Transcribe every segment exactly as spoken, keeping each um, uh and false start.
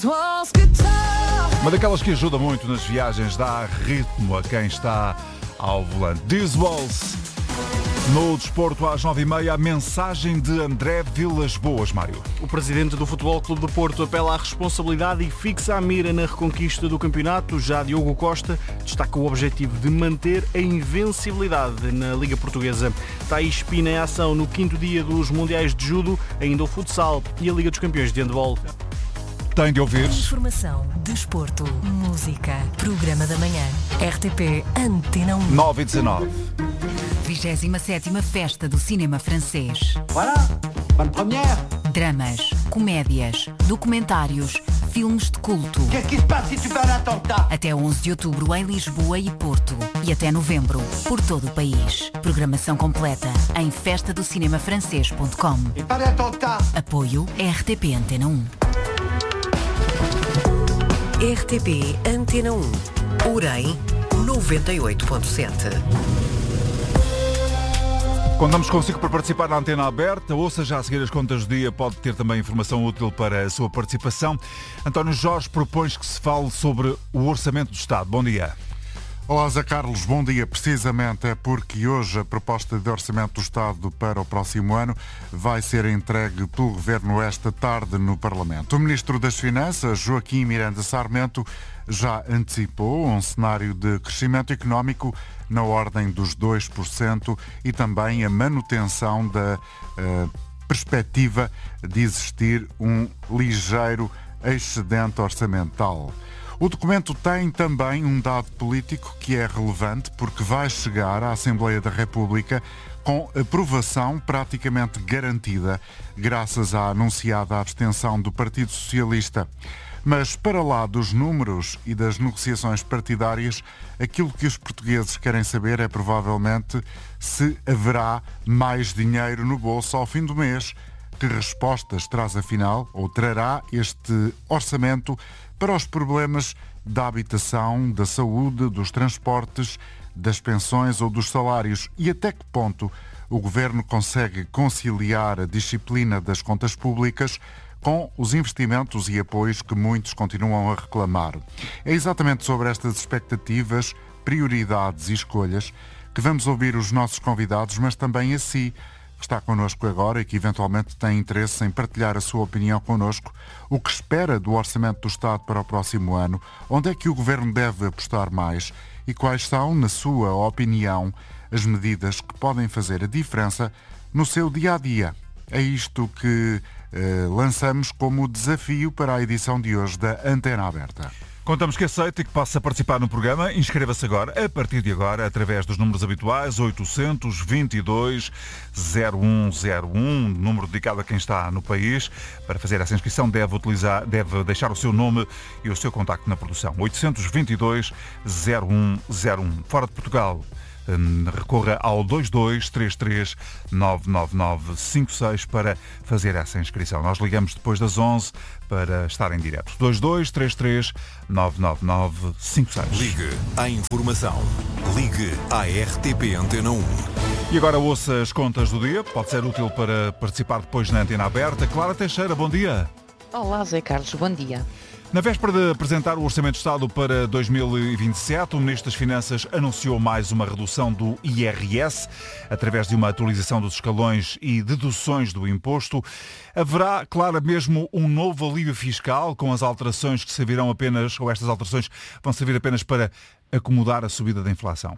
Uma daquelas que ajuda muito nas viagens, dá ritmo a quem está ao volante. These Walls. No desporto, às nove e meia, a mensagem de André Vilas-Boas, Mário. O presidente do Futebol Clube do Porto apela à responsabilidade e fixa a mira na reconquista do campeonato. Já Diogo Costa destaca o objetivo de manter a invencibilidade na Liga Portuguesa. Thaís Pina em ação no quinto dia dos Mundiais de Judo, ainda o futsal e a Liga dos Campeões de Handball. Tem de ouvir. Informação, desporto, música, programa da manhã. R T P Antena um. nove e dezanove. vigésima sétima Festa do Cinema Francês. Voilà, bonne première. Dramas, comédias, documentários, filmes de culto. Qu'est-ce qui se passe si tu fais un attentat? Até onze de outubro em Lisboa e Porto. E até novembro, por todo o país. Programação completa em festa do cinema francês ponto com. Et pas d'attentat. Apoio R T P Antena um. R T P Antena um. Orem noventa e oito ponto sete. Contamos consigo para participar na Antena Aberta. Ouça já a seguir as contas do dia. Pode ter também informação útil para a sua participação. António Jorge propõe que se fale sobre o Orçamento do Estado. Bom dia. Olá, Zé Carlos, bom dia. Precisamente é porque hoje a proposta de Orçamento do Estado para o próximo ano vai ser entregue pelo Governo esta tarde no Parlamento. O Ministro das Finanças, Joaquim Miranda Sarmento, já antecipou um cenário de crescimento económico na ordem dos dois por cento e também a manutenção da uh, perspectiva de existir um ligeiro excedente orçamental. O documento tem também um dado político que é relevante porque vai chegar à Assembleia da República com aprovação praticamente garantida, graças à anunciada abstenção do Partido Socialista. Mas para lá dos números e das negociações partidárias, aquilo que os portugueses querem saber é provavelmente se haverá mais dinheiro no bolso ao fim do mês. Que respostas traz afinal, ou trará este orçamento para os problemas da habitação, da saúde, dos transportes, das pensões ou dos salários? E até que ponto o Governo consegue conciliar a disciplina das contas públicas com os investimentos e apoios que muitos continuam a reclamar? É exatamente sobre estas expectativas, prioridades e escolhas que vamos ouvir os nossos convidados, mas também a si, que está connosco agora e que eventualmente tem interesse em partilhar a sua opinião connosco. O que espera do Orçamento do Estado para o próximo ano? Onde é que o Governo deve apostar mais? E quais são, na sua opinião, as medidas que podem fazer a diferença no seu dia-a-dia? É isto que eh, lançamos como desafio para a edição de hoje da Antena Aberta. Contamos que aceita e que possa participar no programa. Inscreva-se agora, a partir de agora, através dos números habituais, oitocentos, vinte e dois, zero um zero um, número dedicado a quem está no país. Para fazer essa inscrição deve utilizar, deve deixar o seu nome e o seu contacto na produção. oitocentos, vinte e dois, zero um zero um. Fora de Portugal, recorra ao dois dois três três nove nove nove cinco seis para fazer essa inscrição. Nós ligamos depois das onze para estar em direto. dois dois três três nove nove nove cinco seis. Ligue à informação. Ligue à R T P Antena um. E agora ouça as contas do dia. Pode ser útil para participar depois na Antena Aberta. Clara Teixeira, bom dia. Olá, Zé Carlos, bom dia. Na véspera de apresentar o Orçamento de Estado para dois mil e vinte e sete, o Ministro das Finanças anunciou mais uma redução do I R S, através de uma atualização dos escalões e deduções do imposto. Haverá, claro, mesmo um novo alívio fiscal, com as alterações que servirão apenas, ou estas alterações vão servir apenas para acomodar a subida da inflação?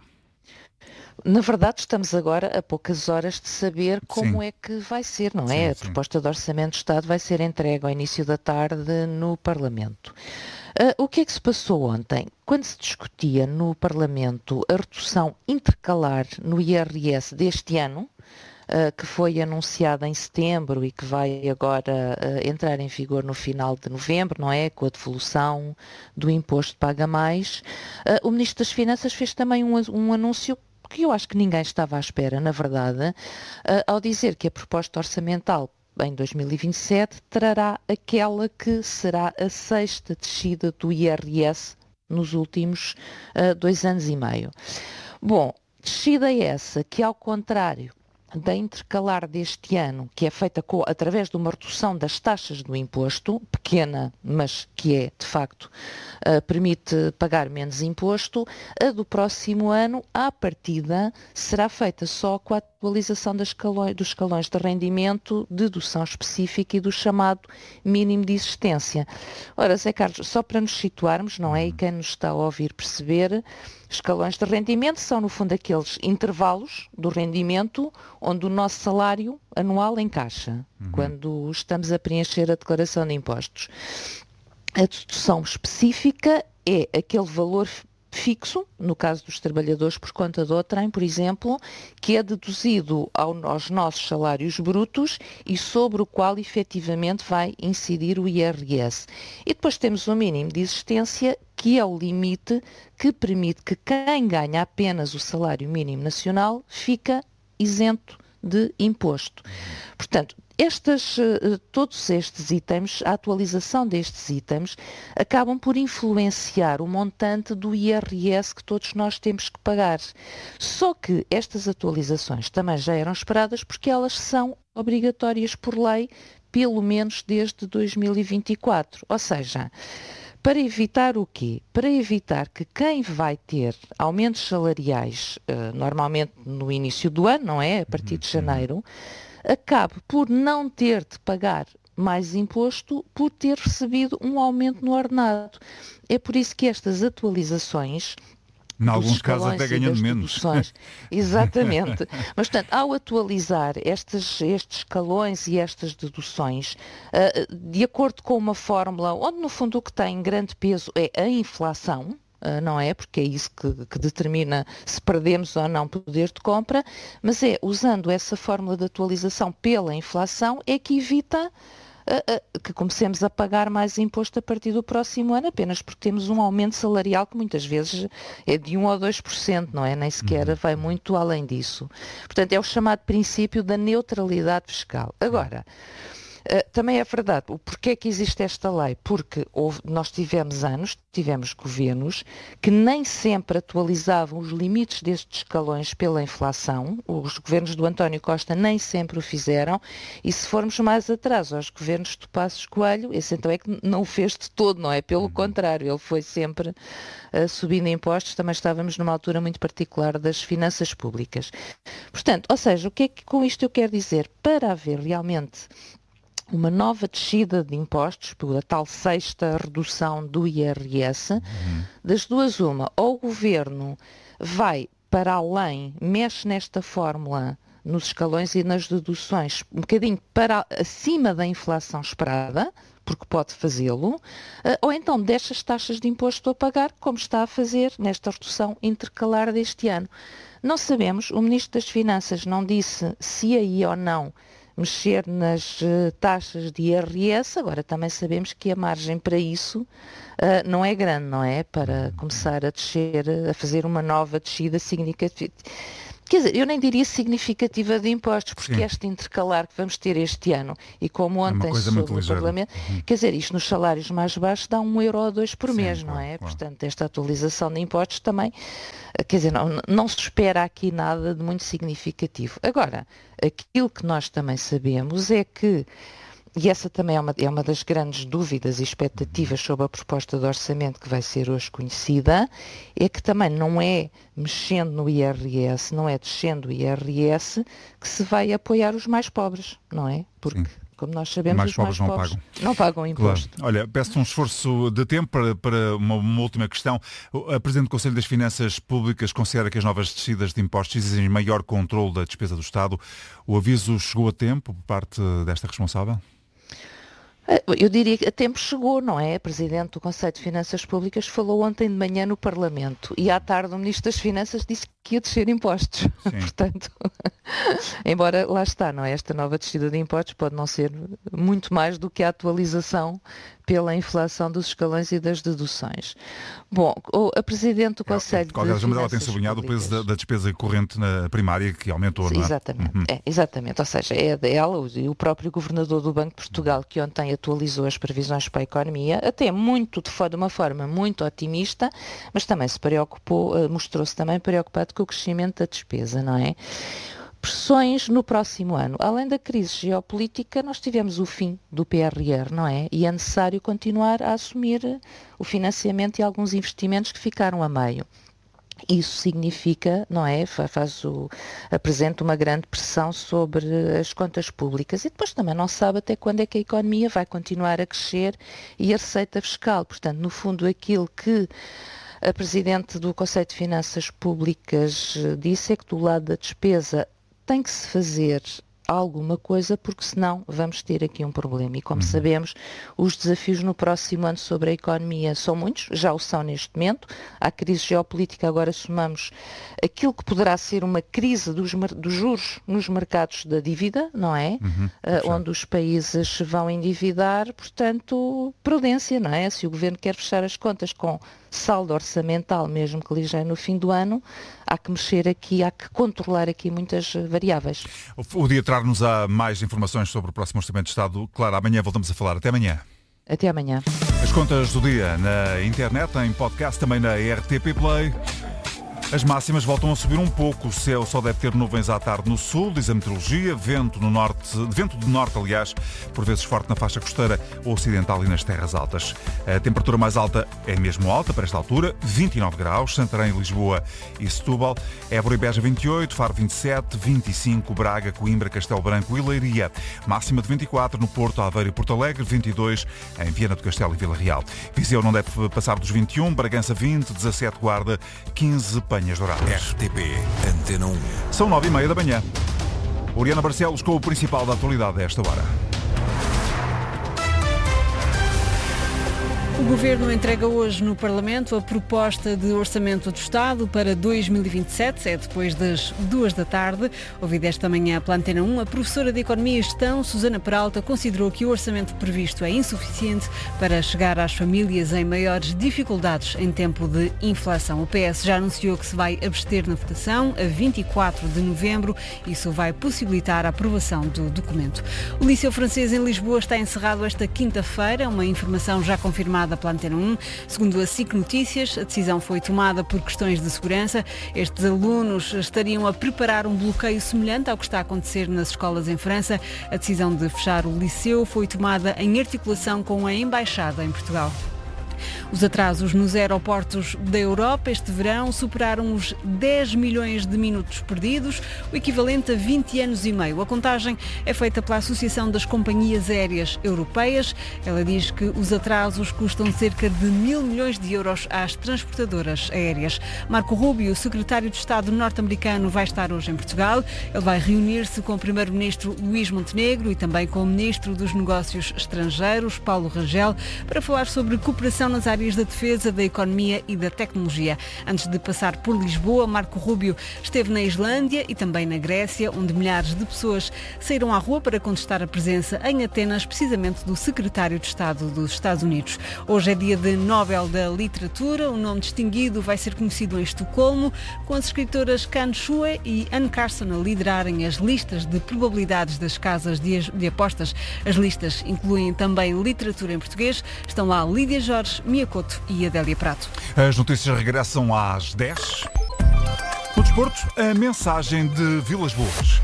Na verdade, estamos agora a poucas horas de saber como Sim. é que vai ser, não Sim, é? A sim. proposta de Orçamento de Estado vai ser entregue ao início da tarde no Parlamento. Uh, o que é que se passou ontem? Quando se discutia no Parlamento a redução intercalar no I R S deste ano, Uh, que foi anunciada em setembro e que vai agora uh, entrar em vigor no final de novembro, não é? Com a devolução do imposto Paga Mais. Uh, o Ministro das Finanças fez também um, um anúncio que eu acho que ninguém estava à espera, na verdade, uh, ao dizer que a proposta orçamental em dois mil e vinte e sete trará aquela que será a sexta descida do I R S nos últimos uh, dois anos e meio. Bom, descida essa que, ao contrário da intercalar deste ano, que é feita com, através de uma redução das taxas do imposto, pequena, mas que é, de facto, uh, permite pagar menos imposto, a do próximo ano, à partida, será feita só com a atualização das escalões, dos escalões de rendimento, dedução específica e do chamado mínimo de existência. Ora, Zé Carlos, só para nos situarmos, não é? E quem nos está a ouvir perceber, escalões de rendimento são, no fundo, aqueles intervalos do rendimento onde o nosso salário anual encaixa, uhum. quando estamos a preencher a declaração de impostos. A dedução específica é aquele valor fixo, no caso dos trabalhadores por conta de outrem, por exemplo, que é deduzido ao, aos nossos salários brutos e sobre o qual efetivamente vai incidir o I R S. E depois temos o mínimo de existência, que é o limite que permite que quem ganha apenas o salário mínimo nacional fica isento de imposto. Portanto, Estas, todos estes itens, a atualização destes itens, acabam por influenciar o montante do I R S que todos nós temos que pagar. Só que estas atualizações também já eram esperadas porque elas são obrigatórias por lei, pelo menos desde dois mil e vinte e quatro. Ou seja, para evitar o quê? Para evitar que quem vai ter aumentos salariais, normalmente no início do ano, não é? A partir de janeiro, acabe por não ter de pagar mais imposto por ter recebido um aumento no ordenado. É por isso que estas atualizações, em alguns casos até ganhando menos. Exatamente. Mas, portanto, ao atualizar estes, estes escalões e estas deduções, uh, de acordo com uma fórmula onde, no fundo, o que tem grande peso é a inflação, Uh, não é? Porque é isso que, que determina se perdemos ou não poder de compra, mas é usando essa fórmula de atualização pela inflação é que evita uh, uh, que comecemos a pagar mais imposto a partir do próximo ano, apenas porque temos um aumento salarial que muitas vezes é de um ou dois por cento, não é? Nem sequer uhum. vai muito além disso. Portanto, é o chamado princípio da neutralidade fiscal. Agora, Uh, também é verdade, o porquê que existe esta lei? Porque houve, nós tivemos anos, tivemos governos que nem sempre atualizavam os limites destes escalões pela inflação, os governos do António Costa nem sempre o fizeram, e se formos mais atrás aos governos do Passos Coelho, esse então é que não o fez de todo, não é? Pelo contrário, ele foi sempre uh, subindo impostos, também estávamos numa altura muito particular das finanças públicas. Portanto, ou seja, o que é que com isto eu quero dizer? Para haver realmente uma nova descida de impostos, pela tal sexta redução do I R S, uhum. das duas uma, ou o Governo vai para além, mexe nesta fórmula, nos escalões e nas deduções, um bocadinho para acima da inflação esperada, porque pode fazê-lo, ou então deixa as taxas de imposto a pagar, como está a fazer nesta redução intercalar deste ano. Não sabemos, o Ministro das Finanças não disse se ia ou não mexer nas uh, taxas de I R S, agora também sabemos que a margem para isso uh, não é grande, não é? Para começar a descer, a fazer uma nova descida significativa. Quer dizer, eu nem diria significativa de impostos, porque Sim. este intercalar que vamos ter este ano, e como ontem é sobre o Parlamento, uhum. quer dizer, isto nos salários mais baixos dá um euro ou dois por Sim, mês, claro, não é? Claro. Portanto, esta atualização de impostos também, quer dizer, não, não se espera aqui nada de muito significativo. Agora, aquilo que nós também sabemos é que, e essa também é uma, é uma das grandes dúvidas e expectativas sobre a proposta de orçamento que vai ser hoje conhecida, é que também não é mexendo no I R S, não é descendo o I R S que se vai apoiar os mais pobres, não é? Porque, Sim. como nós sabemos, mais os pobres mais não pobres pagam. não pagam imposto. Claro. Olha, peço um esforço de tempo para, para uma, uma última questão. A Presidente do Conselho das Finanças Públicas considera que as novas descidas de impostos exigem maior controle da despesa do Estado. O aviso chegou a tempo por parte desta responsável? Eu diria que a tempo chegou, não é? A Presidente do Conselho de Finanças Públicas falou ontem de manhã no Parlamento e à tarde o Ministro das Finanças disse que ia descer impostos. Portanto, embora lá está, não é? Esta nova descida de impostos pode não ser muito mais do que a atualização pela inflação dos escalões e das deduções. Bom, a Presidente do Conselho de Finanças Públicas... Ela tem sublinhado o peso da, da despesa corrente na primária que aumentou, não é? Exatamente, uhum. é, exatamente. Ou seja, é dela e o próprio Governador do Banco de Portugal que ontem atualizou as previsões para a economia, até muito de, de uma forma muito otimista, mas também se preocupou, mostrou-se também preocupado com o crescimento da despesa, não é? Pressões no próximo ano. Além da crise geopolítica, nós tivemos o fim do P R R, não é? E é necessário continuar a assumir o financiamento e alguns investimentos que ficaram a meio. Isso significa, não é, faz o, apresenta uma grande pressão sobre as contas públicas e depois também não se sabe até quando é que a economia vai continuar a crescer e a receita fiscal. Portanto, no fundo, aquilo que a Presidente do Conselho de Finanças Públicas disse é que do lado da despesa tem que se fazer alguma coisa, porque senão vamos ter aqui um problema. E como uhum. sabemos, os desafios no próximo ano sobre a economia são muitos, já o são neste momento. Há crise geopolítica, agora somamos aquilo que poderá ser uma crise dos, dos juros nos mercados da dívida, não é? Uhum. Uh, onde os países vão endividar, portanto, prudência, não é? Se o Governo quer fechar as contas com saldo orçamental, mesmo que ligeiro no fim do ano, há que mexer aqui, há que controlar aqui muitas variáveis. O dia traz-nos a mais informações sobre o próximo Orçamento de Estado. Claro, amanhã voltamos a falar. Até amanhã. Até amanhã. As contas do dia na internet, em podcast, também na R T P Play. As máximas voltam a subir um pouco. O céu só deve ter nuvens à tarde no sul, diz a meteorologia. Vento no norte, vento do norte, aliás, por vezes forte na faixa costeira ocidental e nas terras altas. A temperatura mais alta é mesmo alta para esta altura, vinte e nove graus. Santarém, Lisboa e Setúbal. Évora e Beja, vinte e oito. Faro, vinte e sete. vinte e cinco. Braga, Coimbra, Castelo Branco e Leiria. Máxima de vinte e quatro no Porto, Aveiro e Porto Alegre. vinte e dois em Viana do Castelo e Vila Real. Viseu não deve passar dos vinte e um. Bragança, vinte. dezassete, Guarda. quinze, Penhas Douradas. R T P Antena um. São nove e meia da manhã. Oriana Barcelos com o principal da atualidade a esta hora. O Governo entrega hoje no Parlamento a proposta de Orçamento do Estado para dois mil e vinte e sete, é depois das duas da tarde. Ouvida esta manhã pela Antena um, a professora de Economia e Gestão, Susana Peralta, considerou que o orçamento previsto é insuficiente para chegar às famílias em maiores dificuldades em tempo de inflação. O P S já anunciou que se vai abster na votação a vinte e quatro de novembro. Isso vai possibilitar a aprovação do documento. O Liceu Francês em Lisboa está encerrado esta quinta-feira, uma informação já confirmada pela Antena um. Segundo a S I C Notícias, a decisão foi tomada por questões de segurança. Estes alunos estariam a preparar um bloqueio semelhante ao que está a acontecer nas escolas em França. A decisão de fechar o liceu foi tomada em articulação com a Embaixada em Portugal. Os atrasos nos aeroportos da Europa este verão superaram os dez milhões de minutos perdidos, o equivalente a vinte anos e meio. A contagem é feita pela Associação das Companhias Aéreas Europeias. Ela diz que os atrasos custam cerca de mil milhões de euros às transportadoras aéreas. Marco Rubio, o secretário de Estado norte-americano, vai estar hoje em Portugal. Ele vai reunir-se com o primeiro-ministro Luís Montenegro e também com o ministro dos Negócios Estrangeiros, Paulo Rangel, para falar sobre cooperação nas áreas da defesa, da economia e da tecnologia. Antes de passar por Lisboa, Marco Rubio esteve na Islândia e também na Grécia, onde milhares de pessoas saíram à rua para contestar a presença em Atenas, precisamente do secretário de Estado dos Estados Unidos. Hoje é dia de Nobel da Literatura. O nome distinguido vai ser conhecido em Estocolmo, com as escritoras Kan Shue e Anne Carson a liderarem as listas de probabilidades das casas de, de apostas. As listas incluem também literatura em português. Estão lá Lídia Jorge, Mia Couto e Adélia Prato. As notícias regressam às dez. No desporto, a mensagem de Vilas Boas.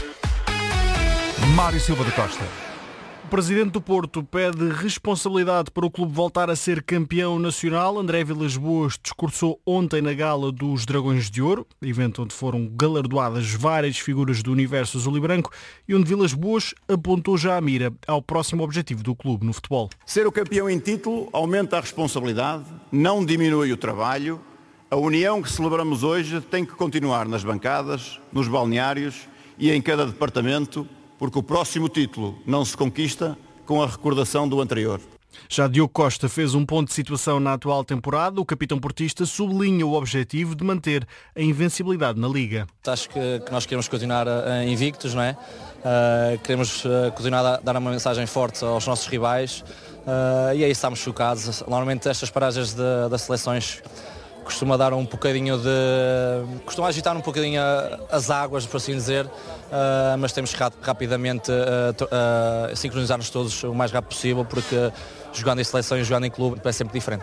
Mário Silva da Costa. O presidente do Porto pede responsabilidade para o clube voltar a ser campeão nacional. André Vilas Boas discursou ontem na gala dos Dragões de Ouro, evento onde foram galardoadas várias figuras do universo azul e branco e onde Vilas Boas apontou já a mira ao próximo objetivo do clube no futebol. Ser o campeão em título aumenta a responsabilidade, não diminui o trabalho. A união que celebramos hoje tem que continuar nas bancadas, nos balneários e em cada departamento, porque o próximo título não se conquista com a recordação do anterior. Já Diogo Costa fez um ponto de situação na atual temporada. O capitão portista sublinha o objetivo de manter a invencibilidade na Liga. Acho que, que nós queremos continuar uh, invictos, não é? Uh, queremos uh, continuar a dar uma mensagem forte aos nossos rivais uh, e aí estamos chocados. Normalmente estas paragens de, das seleções costuma dar um bocadinho de... costuma agitar um bocadinho as águas, por assim dizer, uh, mas temos que rapidamente uh, uh, sincronizar-nos todos o mais rápido possível, porque jogando em seleção e jogando em clube é sempre diferente.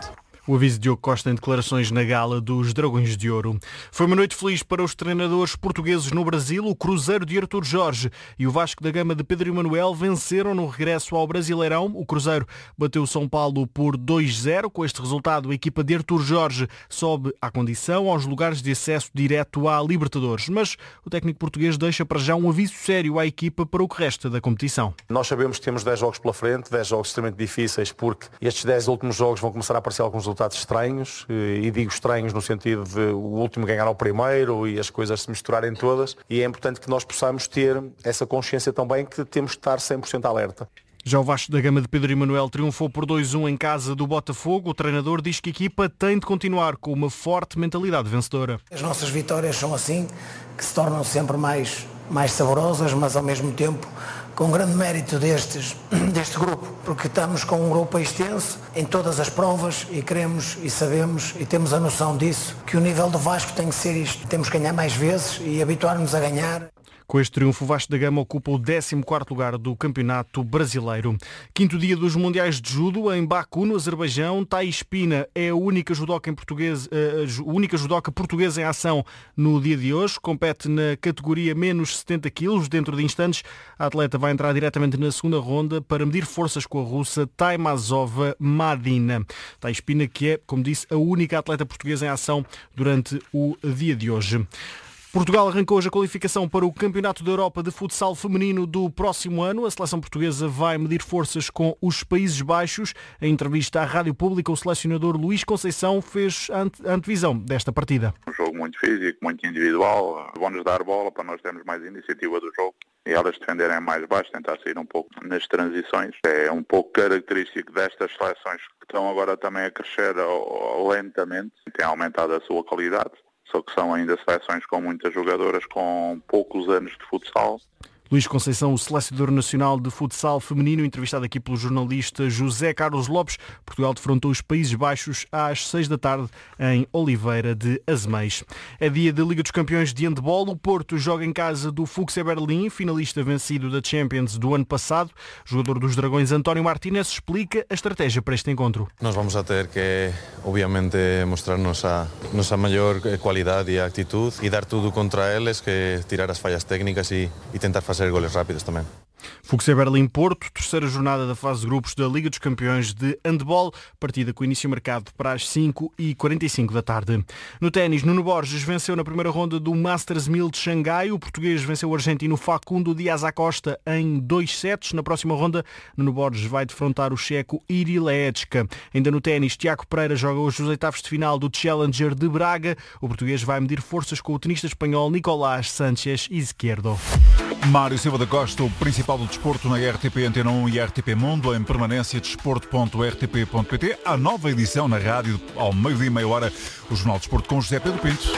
O aviso de Diogo Costa em declarações na gala dos Dragões de Ouro. Foi uma noite feliz para os treinadores portugueses no Brasil. O Cruzeiro de Artur Jorge e o Vasco da Gama de Pedro Emanuel venceram no regresso ao Brasileirão. O Cruzeiro bateu o São Paulo por dois zero. Com este resultado, a equipa de Artur Jorge sobe à condição aos lugares de acesso direto à Libertadores. Mas o técnico português deixa para já um aviso sério à equipa para o que resta da competição. Nós sabemos que temos dez jogos pela frente, dez jogos extremamente difíceis, porque estes dez últimos jogos vão começar a aparecer alguns resultados estranhos, e digo estranhos no sentido de o último ganhar ao primeiro e as coisas se misturarem todas, e é importante que nós possamos ter essa consciência também que temos de estar cem por cento alerta. Já o Vasco da Gama de Pedro Emanuel triunfou por dois a um em casa do Botafogo. O treinador diz que a equipa tem de continuar com uma forte mentalidade vencedora. As nossas vitórias são assim, que se tornam sempre mais, mais saborosas, mas ao mesmo tempo com grande mérito destes, deste grupo, porque estamos com um grupo extenso em todas as provas e queremos e sabemos e temos a noção disso, que o nível do Vasco tem que ser isto. Temos que ganhar mais vezes e habituar-nos a ganhar. Com este triunfo, o Vasco da Gama ocupa o décimo quarto lugar do Campeonato Brasileiro. Quinto dia dos Mundiais de Judo em Baku, no Azerbaijão. Thais Pina é a única judoca, em português, a única judoca portuguesa em ação no dia de hoje. Compete na categoria menos setenta quilos. Dentro de instantes, a atleta vai entrar diretamente na segunda ronda para medir forças com a russa Taimazova Madina. Thais Pina, que é, como disse, a única atleta portuguesa em ação durante o dia de hoje. Portugal arrancou hoje a qualificação para o Campeonato da Europa de Futsal Feminino do próximo ano. A seleção portuguesa vai medir forças com os Países Baixos. Em entrevista à Rádio Pública, o selecionador Luís Conceição fez a antevisão desta partida. Um jogo muito físico, muito individual. Vão-nos dar bola para nós termos mais iniciativa do jogo e elas defenderem mais baixo, tentar sair um pouco nas transições. É um pouco característico destas seleções que estão agora também a crescer lentamente. Tem aumentado a sua qualidade. Só que são ainda seleções com muitas jogadoras com poucos anos de futsal. Luís Conceição, o selecionador nacional de futsal feminino, entrevistado aqui pelo jornalista José Carlos Lopes. Portugal defrontou os Países Baixos às seis da tarde em Oliveira de Azeméis. É dia da Liga dos Campeões de Handball. O Porto joga em casa do Fuchs Berlim, finalista vencido da Champions do ano passado. O jogador dos Dragões, António Martínez, explica a estratégia para este encontro. Nós vamos a ter que, obviamente, mostrar nossa, nossa maior qualidade e atitude e dar tudo contra eles, que tirar as falhas técnicas e, e tentar fazer fazer goles rápidos também. Fuchs Berlim-Porto, terceira jornada da fase de grupos da Liga dos Campeões de Handball, partida com início marcado para as cinco e quarenta e cinco da tarde. No ténis, Nuno Borges venceu na primeira ronda do Masters mil de Xangai. O português venceu o argentino Facundo Dias Acosta em dois sets. Na próxima ronda, Nuno Borges vai defrontar o checo Iri Leéchka. Ainda no ténis, Tiago Pereira joga hoje os oitavos de final do Challenger de Braga. O português vai medir forças com o tenista espanhol Nicolás Sánchez Izquierdo. Mário Silva da Costa, o principal do desporto na R T P Antena um e R T P Mundo, em permanência desporto ponto r t p ponto p t. A nova edição na rádio, ao meio-dia e meia hora, o Jornal de Desporto com José Pedro Pinto.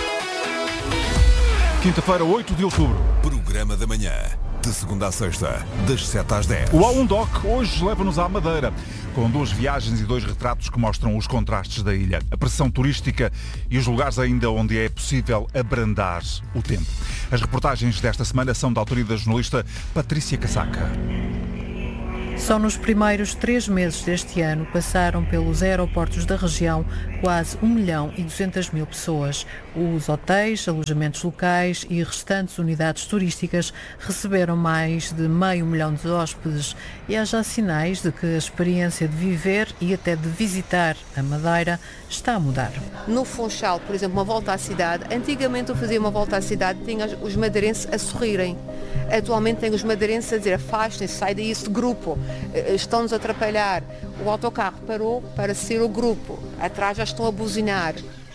Quinta-feira, oito de outubro. Programa da manhã, de segunda a sexta, das sete às dez. O A um Doc hoje leva-nos à Madeira, com duas viagens e dois retratos que mostram os contrastes da ilha, a pressão turística e os lugares ainda onde é possível abrandar o tempo. As reportagens desta semana são da autoria da jornalista Patrícia Casaca. Só nos primeiros três meses deste ano passaram pelos aeroportos da região quase um milhão e duzentas mil pessoas. Os hotéis, alojamentos locais e restantes unidades turísticas receberam mais de meio milhão de hóspedes e há já sinais de que a experiência de viver e até de visitar a Madeira está a mudar. No Funchal, por exemplo, uma volta à cidade, antigamente eu fazia uma volta à cidade e tinha os madeirenses a sorrirem. Atualmente tenho os madeirenses a dizer afastem-se, sai daí esse grupo, estão-nos a atrapalhar. O autocarro parou para ser o grupo, atrás já estão a buzinar.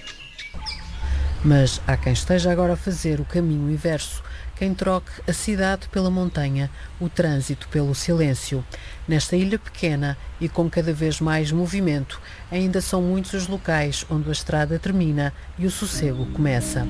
Mas há quem esteja agora a fazer o caminho inverso, quem troque a cidade pela montanha, o trânsito pelo silêncio. Nesta ilha pequena e com cada vez mais movimento, ainda são muitos os locais onde a estrada termina e o sossego começa.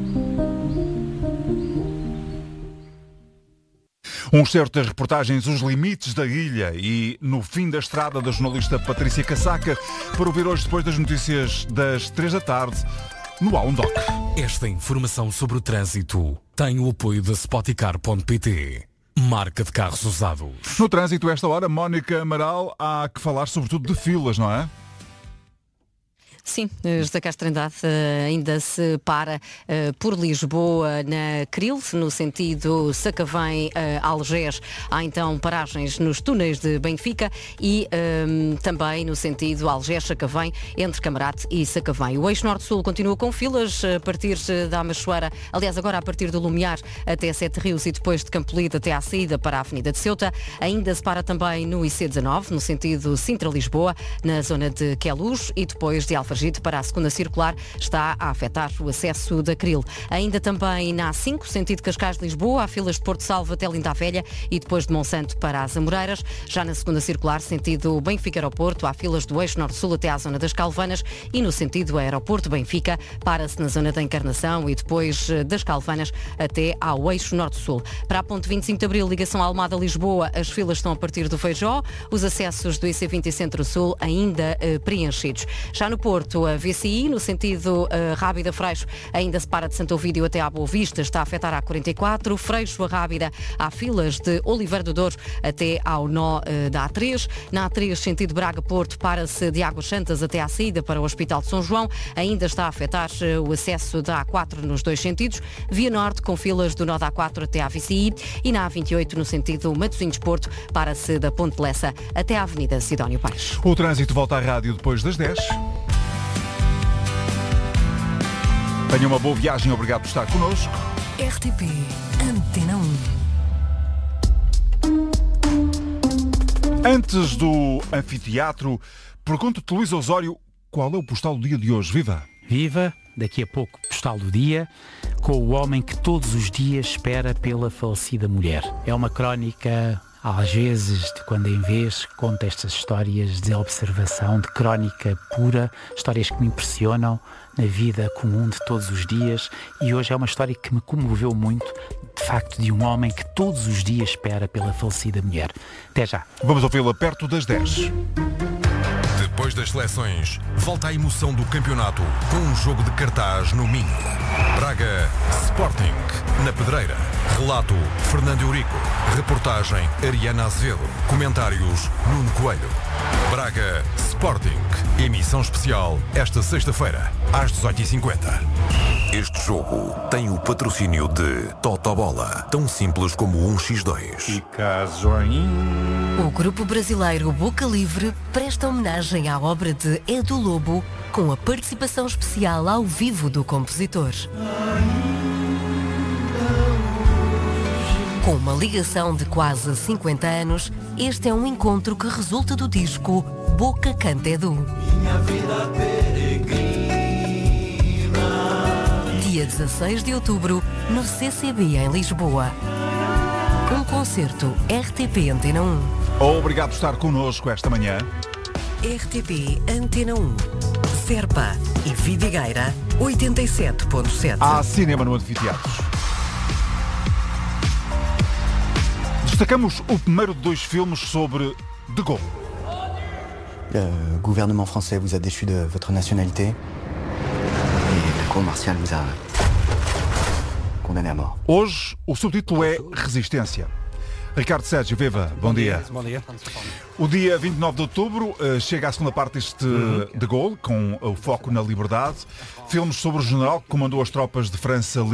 Um excerto das reportagens Os Limites da Ilha e No Fim da Estrada, da jornalista Patrícia Casaca, para ouvir hoje depois das notícias das três da tarde no A um Doc. Esta informação sobre o trânsito tem o apoio da Spoticar ponto pt, marca de carros usados. No trânsito, esta hora, Mónica Amaral, há que falar sobretudo de filas, não é? sim, José Castro Trindade ainda se para por Lisboa na Cril, no sentido Sacavém-Algés. Há então paragens nos túneis de Benfica e um, também no sentido Algés-Sacavém, entre Camarate e Sacavém. O eixo norte-sul continua com filas a partir da Amachoeira, aliás agora a partir do Lumiar até Sete Rios e depois de Campolide até à saída para a Avenida de Ceuta. Ainda se para também no I C dezanove, no sentido Sintra-Lisboa, na zona de Queluz, e depois de Alfragide para a segunda circular está a afetar o acesso da Cril. Ainda também na A cinco, sentido Cascais-Lisboa, há filas de Porto Salvo até Linda a Velha e depois de Monsanto para as Amoreiras. Já na segunda circular, sentido Benfica-Aeroporto, há filas do eixo norte-sul até à zona das Calvanas e no sentido Aeroporto-Benfica, para-se na zona da Encarnação e depois das Calvanas até ao eixo norte-sul. Para a ponte vinte e cinco de Abril, ligação Almada-Lisboa, as filas estão a partir do Feijó, os acessos do I C vinte e Centro-Sul ainda eh, preenchidos. Já no Porto, a V C I, no sentido eh, Rábida-Freixo, ainda se para de Santo Ovídio até à Boa Vista, está a afetar a A quarenta e quatro, Freixo a Rábida, há filas de Oliveira do Douro até ao nó eh, da A três. Na A três, sentido Braga-Porto, para-se de Águas Santas até à saída para o Hospital de São João, ainda está a afetar eh, o acesso da A quatro nos dois sentidos. Via Norte, com filas do nó da A quatro até à V C I, e na A vinte e oito, no sentido Matosinhos-Porto, para-se da Ponte Lessa até à Avenida Sidónio Paes. O trânsito volta à rádio depois das dez. Tenha uma boa viagem, obrigado por estar connosco. R T P Antena um. Antes do anfiteatro, pergunto-te, Luís Osório, qual é o postal do dia de hoje? Viva! Viva! Daqui a pouco, postal do dia, com o homem que todos os dias espera pela falecida mulher. É uma crónica, às vezes, de quando em vez, conta estas histórias de observação, de crónica pura, histórias que me impressionam na vida comum de todos os dias, e hoje é uma história que me comoveu muito, de facto, de um homem que todos os dias espera pela falecida mulher. Até já. Vamos ouvi-la perto das dez. Depois das seleções, volta a emoção do campeonato com um jogo de cartaz no Minho. Braga Sporting, na Pedreira. Relato Fernando Eurico. Reportagem Ariana Azevedo. Comentários Nuno Coelho. Braga Sporting. Emissão especial esta sexta-feira, às dezoito e cinquenta. Este jogo tem o patrocínio de Totobola, tão simples como um por dois. E caso O grupo brasileiro Boca Livre presta homenagem à obra de Edu Lobo com a participação especial ao vivo do compositor. Com uma ligação de quase cinquenta anos, este é um encontro que resulta do disco Boca Canta Edu. Minha vida peregrina. Dia dezasseis de outubro, no C C B em Lisboa. Um concerto R T P Antena um. Obrigado por estar connosco esta manhã. R T P Antena um. Serpa e Vidigueira, oitenta e sete ponto sete. Há cinema no anfiteatro. Destacamos o primeiro de dois filmes sobre De Gaulle. Le gouvernement français vous a déchu de votre nationalité et la cour martiale vous a condamné à mort. Hoje o subtítulo é Resistência. Ricardo Sérgio, viva, bom, bom dia. dia. Bom dia. O dia vinte e nove de outubro uh, chega à segunda parte deste uhum. De Gaulle, com o foco na liberdade. Filmes sobre o general que comandou as tropas de França